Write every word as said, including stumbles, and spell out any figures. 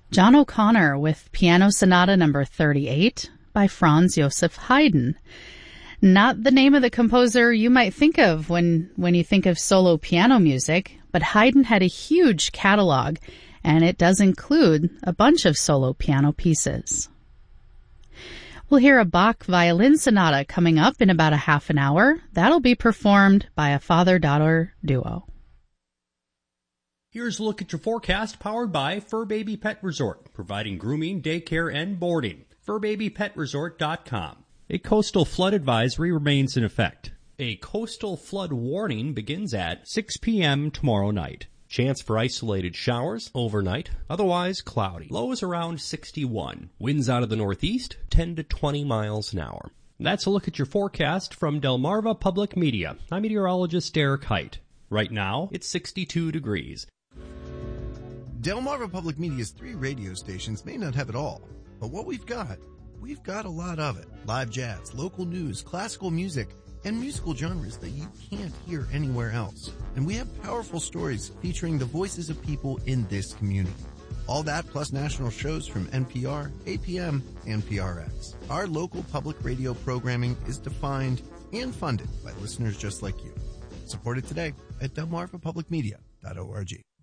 John O'Connor with Piano Sonata number thirty-eight by Franz Joseph Haydn. Not the name of the composer you might think of when, when you think of solo piano music, but Haydn had a huge catalog, and it does include a bunch of solo piano pieces. We'll hear a Bach violin sonata coming up in about a half an hour. That'll be performed by a father-daughter duo. Here's a look at your forecast powered by Fur Baby Pet Resort, providing grooming, daycare, and boarding. fur baby pet resort dot com. A coastal flood advisory remains in effect. A coastal flood warning begins at six p.m. tomorrow night. Chance for isolated showers overnight, otherwise cloudy. Lows around sixty-one. Winds out of the northeast, ten to twenty miles an hour. That's a look at your forecast from Delmarva Public Media. I'm meteorologist Derek Height. Right now, it's sixty-two degrees. Delmarva Public Media's three radio stations may not have it all, but what we've got, we've got a lot of it. Live jazz, local news, classical music, and musical genres that you can't hear anywhere else. And we have powerful stories featuring the voices of people in this community. All that plus national shows from N P R, A P M, and P R X. Our local public radio programming is defined and funded by listeners just like you. Support it today at delmarva public media dot org.